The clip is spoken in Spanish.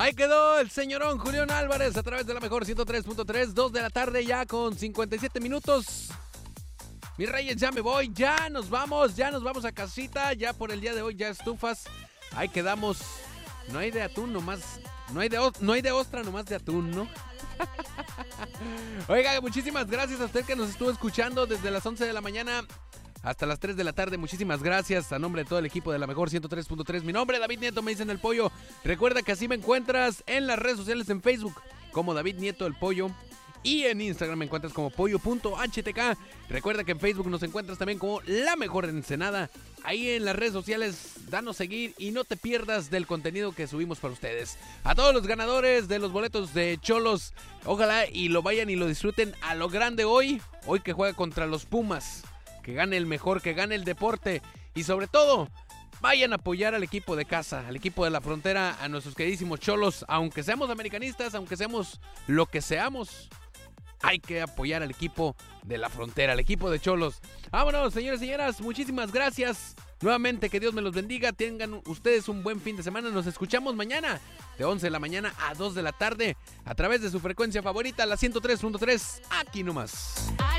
Ahí quedó el señorón Julián Álvarez a través de la mejor 103.3, 2 de la tarde ya con 57 minutos. Mis reyes, ya me voy, ya nos vamos a casita, ya por el día de hoy ya estufas. Ahí quedamos. No hay de atún nomás, no hay de ostra nomás de atún, ¿no? Oiga, muchísimas gracias a usted que nos estuvo escuchando desde las 11 de la mañana hasta las 3 de la tarde. Muchísimas gracias a nombre de todo el equipo de la mejor 103.3. Mi nombre es David Nieto, me dicen El Pollo. Recuerda que así me encuentras en las redes sociales, en Facebook como David Nieto El Pollo. Y en Instagram me encuentras como pollo.htk. Recuerda que en Facebook nos encuentras también como La Mejor Ensenada. Ahí en las redes sociales, danos seguir y no te pierdas del contenido que subimos para ustedes. A todos los ganadores de los boletos de Cholos, ojalá y lo vayan y lo disfruten a lo grande hoy que juega contra los Pumas. Que gane el mejor, que gane el deporte. Y sobre todo, vayan a apoyar al equipo de casa, al equipo de la frontera, a nuestros queridísimos Cholos. Aunque seamos americanistas, aunque seamos lo que seamos, hay que apoyar al equipo de la frontera, al equipo de Cholos. Vámonos, señores y señoras, muchísimas gracias. Nuevamente, que Dios me los bendiga. Tengan ustedes un buen fin de semana. Nos escuchamos mañana de 11 de la mañana a 2 de la tarde a través de su frecuencia favorita, la 103.3, aquí nomás.